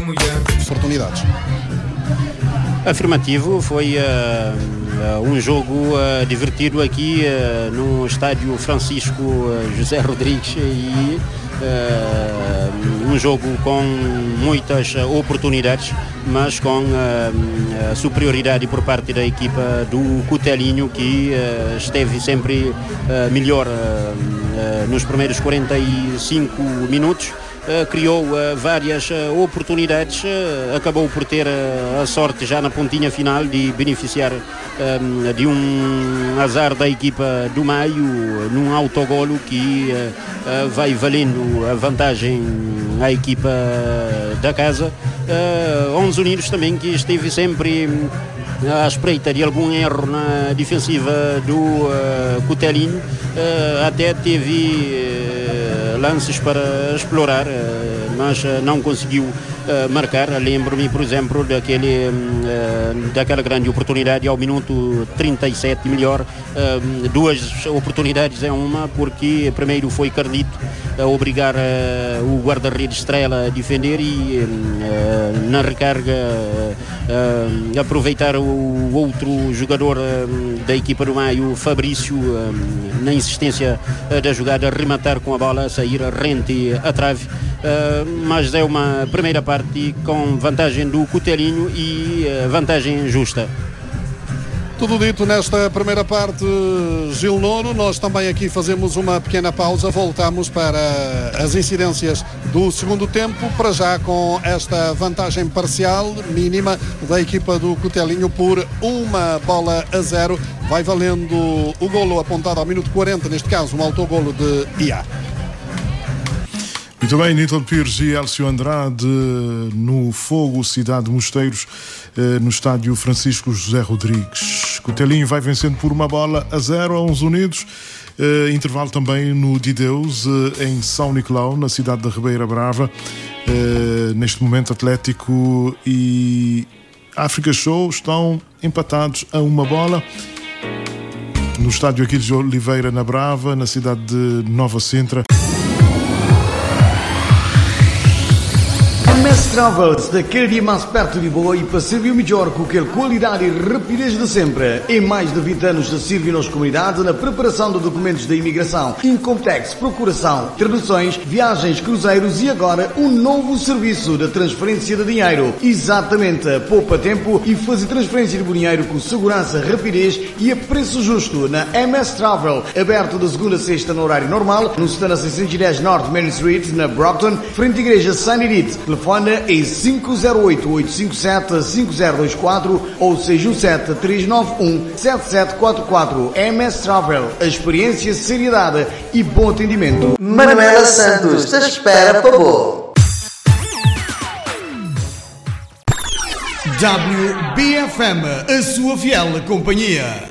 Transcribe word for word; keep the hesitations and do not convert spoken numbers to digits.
mulher. Oportunidades. Afirmativo, foi uh, um jogo uh, divertido aqui uh, no estádio Francisco uh, José Rodrigues e uh, um jogo com muitas oportunidades, mas com uh, superioridade por parte da equipa do Cutelinho, que uh, esteve sempre uh, melhor uh, uh, nos primeiros quarenta e cinco minutos. Uh, criou uh, várias uh, oportunidades, uh, acabou por ter uh, a sorte já na pontinha final de beneficiar uh, de um azar da equipa do Maio num autogolo que uh, uh, vai valendo a vantagem à equipa da casa. uh, Onze Unidos também, que esteve sempre à espreita de algum erro na defensiva do uh, Cutelinho, uh, até teve lances para explorar, mas não conseguiu marcar. Lembro-me, por exemplo, daquele, daquela grande oportunidade ao minuto trinta e sete, melhor, duas oportunidades em uma, porque primeiro foi Carlito a obrigar o guarda-redes Estrela a defender e na recarga aproveitar o outro jogador da equipa do Maio, Fabrício, na insistência da jogada, rematar com a bola, sair rente à trave. Mas é uma primeira parte com vantagem do Cutelinho e vantagem justa. Tudo dito nesta primeira parte, Gil Nouro. Nós também aqui fazemos uma pequena pausa, voltamos para as incidências do segundo tempo, para já com esta vantagem parcial mínima da equipa do Cutelinho por uma bola a zero. Vai valendo o golo apontado ao minuto quarenta, neste caso um autogolo de I A. Muito bem, Nilton Pires e Elcio Andrade no Fogo Cidade de Mosteiros, no estádio Francisco José Rodrigues. Cutelinho vai vencendo por uma bola a zero a Onze Unidos. Uh, intervalo também no Dideus, uh, em São Nicolau, na cidade de Ribeira Brava. Uh, neste momento, Atlético e África Show estão empatados a uma bola. No estádio Aquiles de Oliveira, na Brava, na cidade de Nova Sintra. M S Travels, daquele dia mais perto de boa e para servir melhor com aquela qualidade e rapidez de sempre. Em mais de vinte anos de servir nas comunidades na preparação de documentos da imigração, Incomtex, procuração, traduções, viagens, cruzeiros e agora um novo serviço de transferência de dinheiro. Exatamente, poupa tempo e fazer transferência de dinheiro com segurança, rapidez e a preço justo na M S Travel, aberto de segunda a sexta no horário normal, no Stana seiscentos e dez North Main Street, na Brockton, frente à igreja Saint Edith. Telefone é cinco zero oito, oito cinco sete, cinco zero dois quatro ou seis um sete, três nove um, sete sete quatro quatro. M S Travel, a experiência, seriedade e bom atendimento. Manuela Santos te espera para boa. W B F M, a sua fiel companhia.